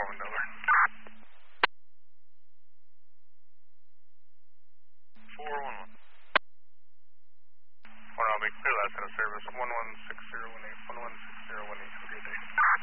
Norman Delaware. 411. I'll be clear last out of service. 116018. 116018. Have a good day.